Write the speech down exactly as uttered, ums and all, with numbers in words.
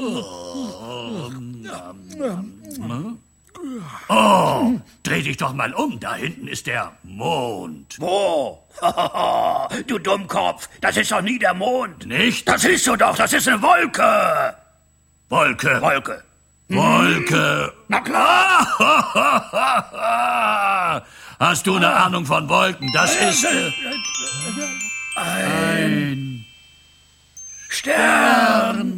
Oh, dreh dich doch mal um. Da hinten ist der Mond. Wo? Du Dummkopf, das ist doch nie der Mond. Nicht? Das siehst du doch, das ist eine Wolke. Wolke. Wolke. Wolke. Na klar. Hast du eine Ahnung von Wolken? Das ist äh, ein Stern.